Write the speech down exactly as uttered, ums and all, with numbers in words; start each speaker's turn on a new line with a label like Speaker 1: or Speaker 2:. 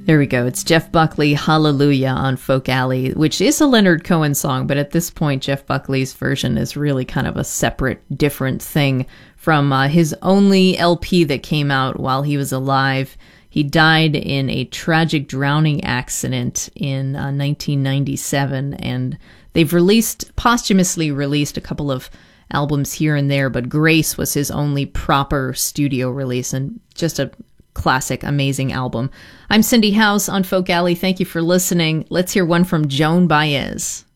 Speaker 1: There we go. It's Jeff Buckley, Hallelujah on Folk Alley, which is a Leonard Cohen song, but at this point, Jeff Buckley's version is really kind of a separate, different thing from uh, his only L P that came out while he was alive. He died in a tragic drowning accident in uh, nineteen ninety-seven, and they've released, posthumously released a couple of albums here and there, but Grace was his only proper studio release, and just a classic, amazing album. I'm Cindy House on Folk Alley. Thank you for listening. Let's hear one from Joan Baez.